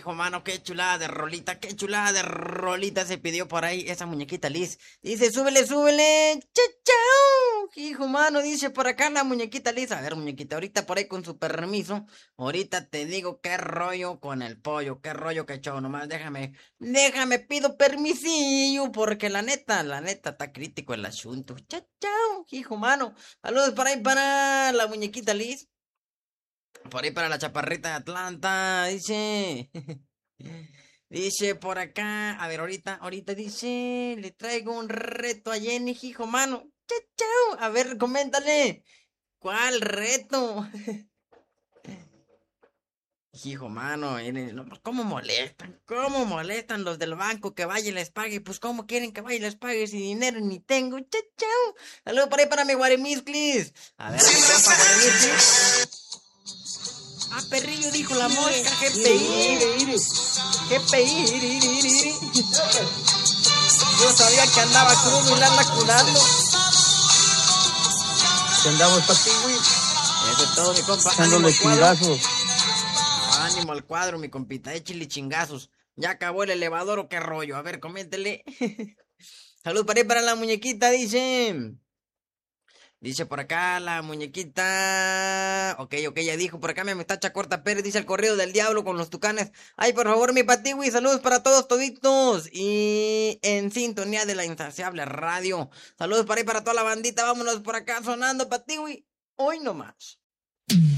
hijo mano, qué chulada de rolita se pidió por ahí esa muñequita Liz. Dice, súbele, súbele, chao. Hijo mano, dice por acá la muñequita Liz. A ver, muñequita, ahorita por ahí con su permiso. Ahorita te digo qué rollo con el pollo, qué rollo que show. Nomás déjame, pido permisillo, porque la neta, está crítico el asunto. Chao, hijo mano. Saludos por ahí para la muñequita Liz. Por ahí para la chaparrita de Atlanta, dice. Dice por acá, a ver, ahorita dice, le traigo un reto a Jenny, hijo mano. Chao. A ver, coméntale. ¿Cuál reto? Hijo mano, no, pues, ¿cómo molestan los del banco que vaya y les pague? Pues ¿cómo quieren que vaya y les pague si dinero ni tengo? Chao. Saludos por ahí para mi Guaremisclis. A ver, mi compa Guaremisclis. Ah, perrillo, dijo la mosca, GPI. Yo sabía que andaba crudo y la anda curando. ¿Qué andamos, Patiwi? Eso es todo, mi compa. Echándole chingazos. Ánimo al cuadro, mi compita, échale chingazos. ¿Ya acabó el elevador o qué rollo? A ver, coméntele. Salud para ahí para la muñequita, dice. Dice por acá la muñequita. Ok, ya dijo. Por acá mi amistad Corta Pérez dice el corrido del diablo con los tucanes. Ay, por favor, mi Patiwi, saludos para todos toditos. Y en sintonía de la insaciable radio. Saludos para ahí para toda la bandita. Vámonos por acá sonando, Patiwi. Hoy nomás.